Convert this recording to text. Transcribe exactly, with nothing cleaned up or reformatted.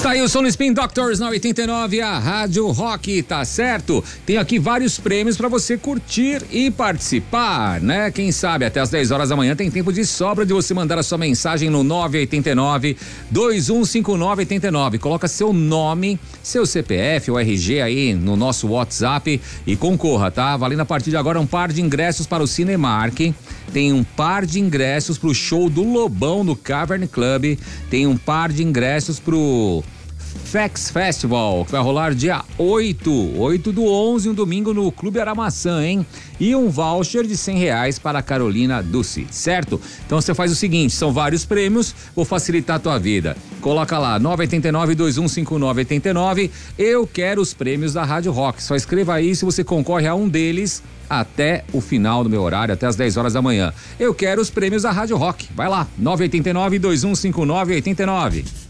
Tá aí o som no Spin Doctors na oitenta e nove, a Rádio Rock, tá certo? Tem aqui vários prêmios pra você curtir e participar, né? Quem sabe até as dez horas da manhã tem tempo de sobra de você mandar a sua mensagem no nove oito nove, dois um cinco nove oito nove. Coloca seu nome, seu C P F ou R G aí no nosso WhatsApp e concorra, tá? Valendo a partir de agora um par de ingressos para o Cinemark. Tem um par de ingressos pro show do Lobão no Cavern Club. Tem um par de ingressos pro Fex Festival, que vai rolar dia oito, oito do onze, um domingo no Clube Aramaçã, hein? E um voucher de cem reais para a Carolina Dulce, certo? Então você faz o seguinte, são vários prêmios, vou facilitar a tua vida. Coloca lá, nove oito nove, dois um cinco nove oito nove, eu quero os prêmios da Rádio Rock. Só escreva aí se você concorre a um deles até o final do meu horário, até as dez horas da manhã. Eu quero os prêmios da Rádio Rock. Vai lá, nove oito nove, dois um cinco nove oito nove.